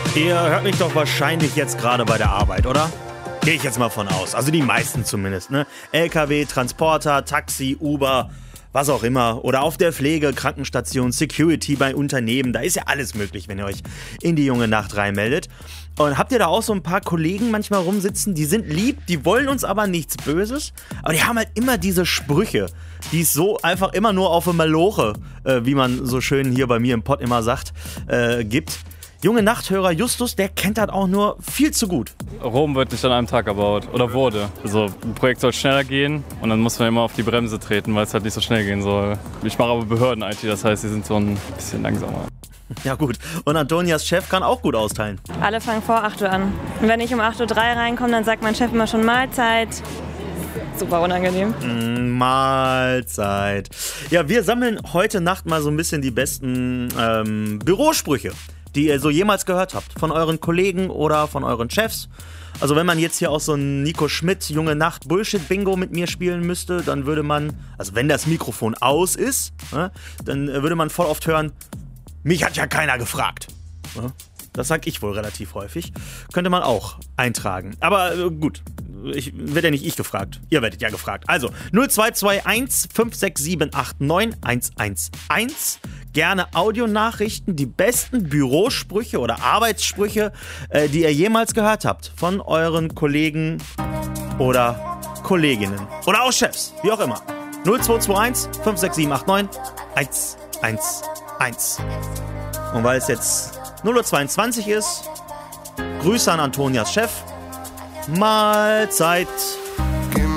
Ihr hört mich doch wahrscheinlich jetzt gerade bei der Arbeit, oder? Gehe ich jetzt mal von aus. Also die meisten zumindest, ne? LKW, Transporter, Taxi, Uber, was auch immer. Oder auf der Pflege, Krankenstation, Security bei Unternehmen. Da ist ja alles möglich, wenn ihr euch in die junge Nacht reinmeldet. Und habt ihr da auch so ein paar Kollegen manchmal rumsitzen, die sind lieb, die wollen uns aber nichts Böses. Aber die haben halt immer diese Sprüche, die es so einfach immer nur auf eine Maloche, wie man so schön hier bei mir im Pod immer sagt, gibt. Junge Nachthörer Justus, der kennt das auch nur viel zu gut. Rom wird nicht an einem Tag erbaut oder wurde. Also ein Projekt soll schneller gehen und dann muss man immer auf die Bremse treten, weil es halt nicht so schnell gehen soll. Ich mache aber Behörden-IT, das heißt, sie sind so ein bisschen langsamer. Ja gut, und Antonias Chef kann auch gut austeilen. Alle fangen vor 8 Uhr an. Und wenn ich um 8.03 Uhr reinkomme, dann sagt mein Chef immer schon Mahlzeit. Super unangenehm. Mahlzeit. Ja, wir sammeln heute Nacht mal so ein bisschen die besten Bürosprüche, die ihr so jemals gehört habt. Von euren Kollegen oder von euren Chefs. Also wenn man jetzt hier auch so ein Nico Schmidt Junge Nacht Bullshit-Bingo mit mir spielen müsste, dann würde man, also wenn das Mikrofon aus ist, ne, dann würde man voll oft hören, mich hat ja keiner gefragt. Ja, das sag ich wohl relativ häufig. Könnte man auch eintragen. Aber gut, werde ja nicht ich gefragt. Ihr werdet ja gefragt. Also 0221 56789 111. Gerne Audionachrichten, die besten Bürosprüche oder Arbeitssprüche, die ihr jemals gehört habt. Von euren Kollegen oder Kolleginnen. Oder auch Chefs, wie auch immer. 0221 56789 111. Und weil es jetzt 0:22 Uhr ist, Grüße an Antonias Chef. Mahlzeit.